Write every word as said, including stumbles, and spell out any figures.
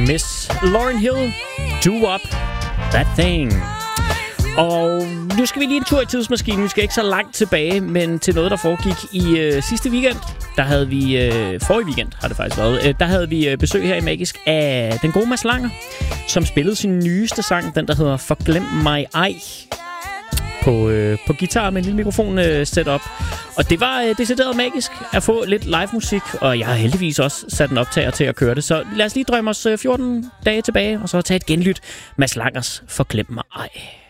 Miss Lauryn Hill, Do Up That Thing. Og nu skal vi lige en tur i tidsmaskinen. Vi skal ikke så langt tilbage, men til noget, der foregik i øh, sidste weekend. Der havde vi, øh, forrige weekend har det faktisk været, øh, der havde vi øh, besøg her i Magisk af den gode Mads Langer, som spillede sin nyeste sang, den der hedder Forglem mig ej, på, øh, på guitar med en lille mikrofon øh, setup. Og det var øh, decideret magisk at få lidt live musik, og jeg har heldigvis også sat en optager til at køre det. Så lad os lige drømme os øh, fjorten dage tilbage, og så tage et genlyt. Mads Langers Forglem mig ej.